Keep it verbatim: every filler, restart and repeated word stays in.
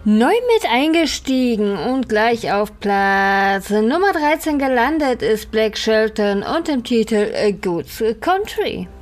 Neu mit eingestiegen und gleich auf Platz Nummer dreizehn gelandet ist Blake Shelton und dem Titel A Good Country.